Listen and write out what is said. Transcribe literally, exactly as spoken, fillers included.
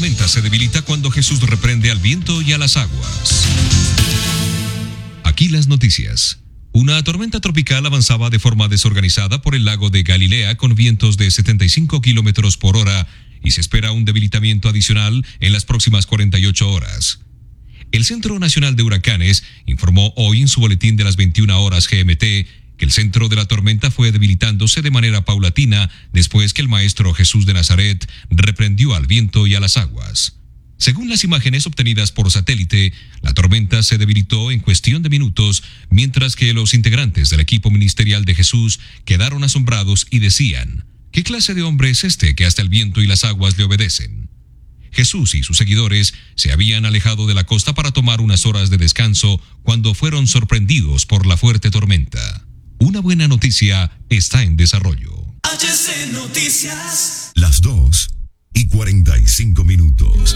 tormenta se debilita cuando Jesús reprende al viento y a las aguas. Aquí las noticias. Una tormenta tropical avanzaba de forma desorganizada por el lago de Galilea con vientos de setenta y cinco kilómetros por hora y se espera un debilitamiento adicional en las próximas cuarenta y ocho horas. El Centro Nacional de Huracanes informó hoy en su boletín de las veintiuna horas G M T que el centro de la tormenta fue debilitándose de manera paulatina después que el Maestro Jesús de Nazaret reprendió al viento y a las aguas. Según las imágenes obtenidas por satélite, la tormenta se debilitó en cuestión de minutos, mientras que los integrantes del equipo ministerial de Jesús quedaron asombrados y decían: ¿qué clase de hombre es este que hasta el viento y las aguas le obedecen? Jesús y sus seguidores se habían alejado de la costa para tomar unas horas de descanso cuando fueron sorprendidos por la fuerte tormenta. Una buena noticia está en desarrollo. H C Noticias. Las dos y cuarenta y cinco minutos.